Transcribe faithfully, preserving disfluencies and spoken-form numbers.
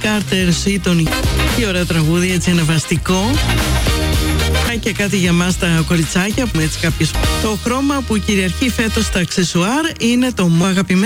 Κάρτερ Σίτον. Τι ωραίο τραγούδι, έτσι ανεβαστικό. Και κάτι για μας τα κοριτσάκια, έτσι κάποιος. Το χρώμα που κυριαρχεί φέτος στα αξεσουάρ είναι το μου αγαπημένο